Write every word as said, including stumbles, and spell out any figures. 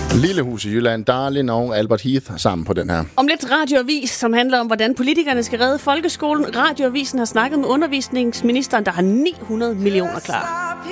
Lillehus i Jylland, Darlin og Albert Heath sammen på den her. Om lidt radioavis, som handler om, hvordan politikerne skal redde folkeskolen. Radioavisen har snakket med undervisningsministeren, der har ni hundrede millioner klar.